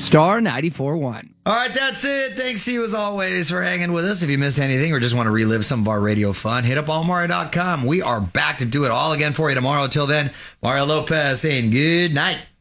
Star 94.1. All right, that's it. Thanks to you as always for hanging with us. If you missed anything or just want to relive some of our radio fun, hit up allmario.com. We are back to do it all again for you tomorrow. Till then, Mario Lopez saying good night.